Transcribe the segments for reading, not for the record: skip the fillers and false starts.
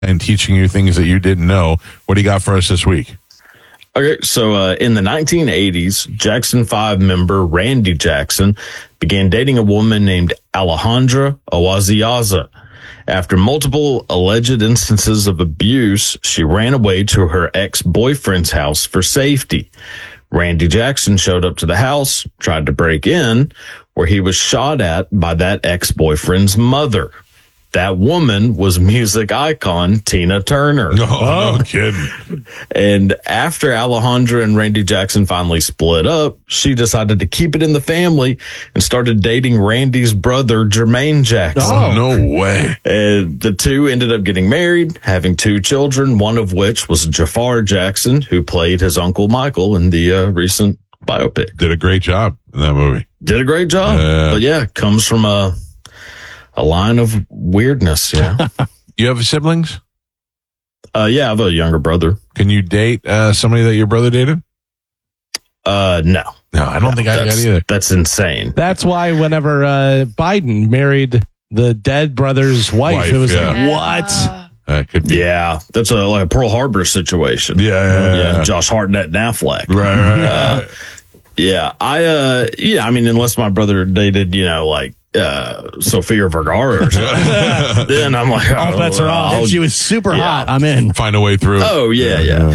and teaching you things that you didn't know. What do you got for us this week? Okay, so in the 1980s, Jackson 5 member Randy Jackson began dating a woman named Alejandra Awaziaza. After multiple alleged instances of abuse, she ran away to her ex-boyfriend's house for safety. Randy Jackson showed up to the house, tried to break in, where he was shot at by that ex-boyfriend's mother. That woman was music icon Tina Turner. No kidding. And after Alejandra and Randy Jackson finally split up, she decided to keep it in the family and started dating Randy's brother, Jermaine Jackson. Oh, no way. And the two ended up getting married, having 2 children, one of which was Jafar Jackson, who played his uncle Michael in the recent biopic. Did a great job in that movie. Did a great job. But yeah, comes from a line of weirdness. Yeah. You have siblings? Yeah, I have a younger brother. Can you date somebody that your brother dated? No. No, I don't think I got either. That's insane. That's why whenever Biden married the dead brother's wife, it was like, what? Could be. Yeah, that's like a Pearl Harbor situation. Yeah. Josh Hartnett and Affleck. Right. Yeah, I mean, unless my brother dated, like Sofia Vergara or something, then I'm like, all bets are off. If she was super hot, I'm in. Find a way through. Oh yeah.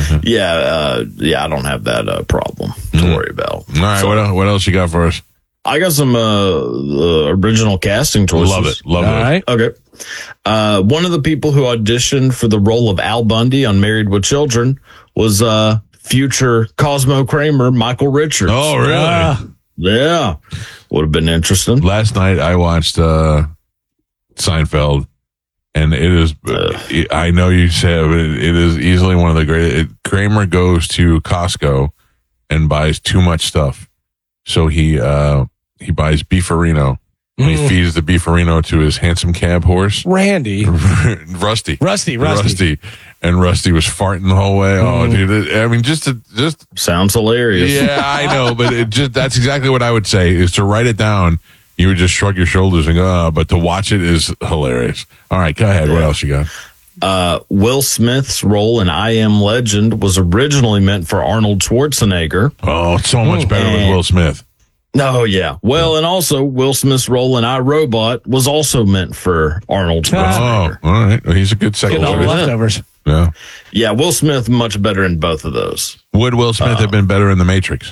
I don't have that problem to worry about. All right, So, what else you got for us? I got some original casting choices. Love it. All right. Okay. One of the people who auditioned for the role of Al Bundy on Married with Children was future Cosmo Kramer, Michael Richards. Oh, really? Yeah. Would have been interesting. Last night I watched Seinfeld, and it is, I know you said, but it is easily one of the greatest. Kramer goes to Costco and buys too much stuff. So he buys beefarino. And he feeds the beefarino to his handsome cab horse. Randy. Rusty. And Rusty was farting the whole way. Oh, dude. I mean, just sounds hilarious. Yeah, I know, but that's exactly what I would say is to write it down. You would just shrug your shoulders and go, but to watch it is hilarious. All right, go ahead. What else you got? Will Smith's role in I Am Legend was originally meant for Arnold Schwarzenegger. Oh, so much better with Will Smith. Oh, yeah. Well, and also Will Smith's role in I, Robot was also meant for Arnold Schwarzenegger. Oh, all right. Well, he's a good second Getting all the choice. leftovers. Yeah. Yeah, Will Smith much better in both of those. Would Will Smith have been better in The Matrix?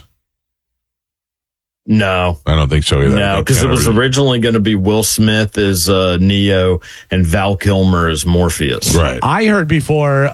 No. I don't think so either. No, because it was originally going to be Will Smith as Neo and Val Kilmer as Morpheus. Right. I heard before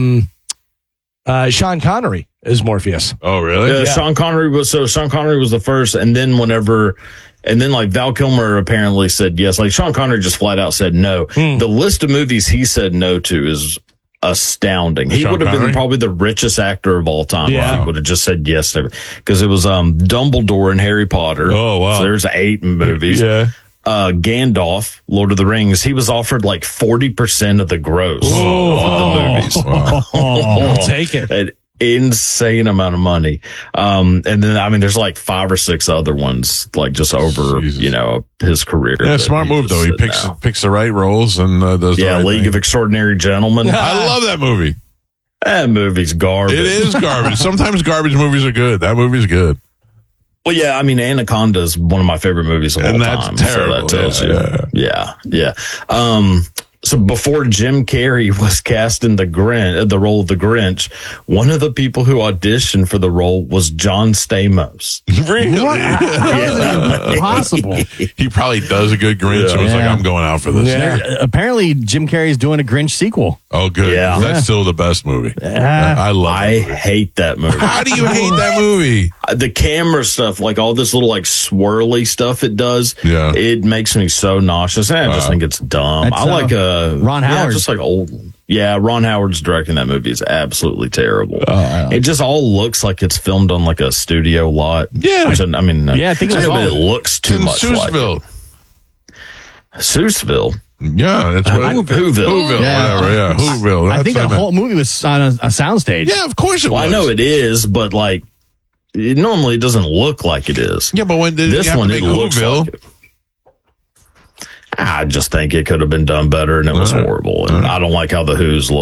Sean Connery is Morpheus. Oh, really? Yeah. Sean Connery was the first, and then like Val Kilmer apparently said yes. Like Sean Connery just flat out said no. The list of movies he said no to is astounding. He would have been probably the richest actor of all time. Yeah. If he would have just said yes to it. Because it was Dumbledore in Harry Potter. Oh, wow. So there's 8 movies. Yeah. Gandalf, Lord of the Rings, he was offered like 40% of the gross of the movies. Wow. I'll take it. An insane amount of money. And then, I mean, there's like 5 or 6 other ones, like just over, Jesus. his career. Yeah, smart move, though. He picks the right roles and does the right League thing. of Extraordinary Gentlemen. I love that movie. That movie's garbage. It is garbage. Sometimes garbage movies are good. That movie's good. Well, yeah, I mean, Anaconda is one of my favorite movies of all that's time. terrible. So that tells you. Yeah. So before Jim Carrey was cast in the role of the Grinch, one of the people who auditioned for the role was John Stamos. Really? How is it possible? He probably does a good Grinch and was like, I'm going out for this. Yeah. Apparently, Jim Carrey's doing a Grinch sequel. Oh, good. Yeah. That's still the best movie. I love that movie. hate that movie. How do you hate that movie? The camera stuff, like all this little like swirly stuff it does, it makes me so nauseous. And I just think it's dumb. That's, I like Ron Howard. just like old. Yeah, Ron Howard's directing that movie is absolutely terrible. It just all looks like it's filmed on like a studio lot. Yeah. Which, I mean, I think it looks too much Seussville. like Seussville. Yeah, that's what Whoville. Whatever. Yeah, Whoville. I think the whole movie was on a soundstage. Yeah, of course it was. Well, I know it is, but like it normally doesn't look like it is. Yeah, but when did This you have one to it make looks Whoville? like it. I just think it could have been done better, and it was horrible. And I don't like how the Who's look.